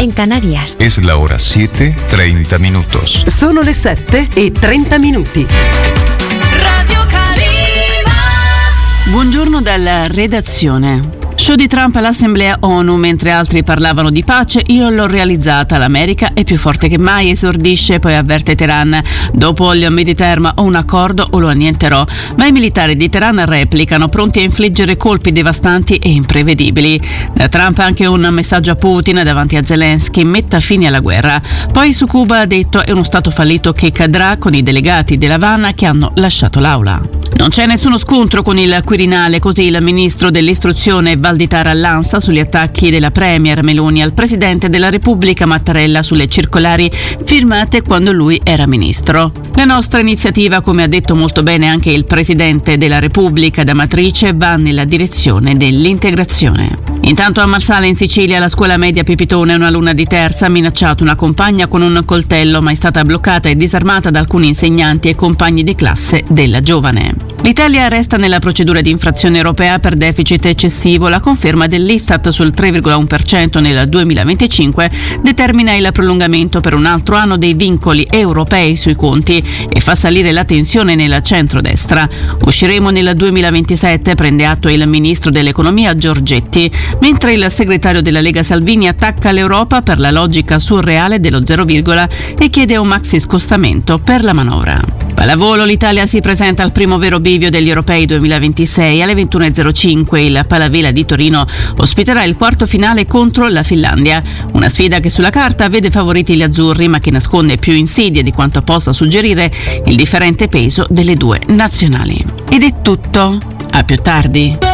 en Canarias. Es la hora 7:30 minutos. Sono le 7:30. Radio Calima. Buongiorno dalla redazione. Show di Trump all'Assemblea ONU. Mentre altri parlavano di pace, io l'ho realizzata. L'America è più forte che mai, esordisce, poi avverte Teheran. Dopo il midterm o un accordo o lo annienterò. Ma i militari di Teheran replicano, pronti a infliggere colpi devastanti e imprevedibili. Da Trump anche un messaggio a Putin davanti a Zelensky: metta fine alla guerra. Poi su Cuba ha detto: è uno stato fallito che cadrà, con i delegati dell'Havana che hanno lasciato l'aula. Non c'è nessuno scontro con il Quirinale, così il ministro dell'istruzione Valditara all'ANSA sugli attacchi della premier Meloni al presidente della Repubblica Mattarella sulle circolari firmate quando lui era ministro. La nostra iniziativa, come ha detto molto bene anche il presidente della Repubblica d'Amatrice, va nella direzione dell'integrazione. Intanto a Marsala in Sicilia, alla scuola media Pipitone, un'alunna di terza ha minacciato una compagna con un coltello, ma è stata bloccata e disarmata da alcuni insegnanti e compagni di classe della giovane. L'Italia resta nella procedura di infrazione europea per deficit eccessivo. La conferma dell'Istat sul 3,1% nel 2025 determina il prolungamento per un altro anno dei vincoli europei sui conti e fa salire la tensione nel centrodestra. Usciremo nel 2027, prende atto il ministro dell'economia Giorgetti, mentre il segretario della Lega Salvini attacca l'Europa per la logica surreale dello zero virgola e chiede un maxi scostamento per la manovra. Pallavolo, l'Italia si presenta al primo vero bivio degli Europei 2026 alle 21:05. Il Palavela di Torino ospiterà il quarto finale contro la Finlandia. Una sfida che sulla carta vede favoriti gli azzurri, ma che nasconde più insidie di quanto possa suggerire il differente peso delle due nazionali. Ed è tutto. A più tardi.